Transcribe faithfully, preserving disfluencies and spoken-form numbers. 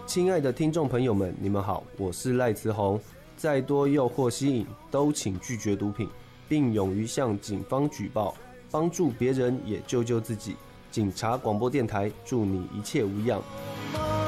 亲爱的听众朋友们，你们好，我是赖慈宏。再多诱惑吸引，都请拒绝毒品，并勇于向警方举报，帮助别人也救救自己。警察广播电台，祝你一切无恙。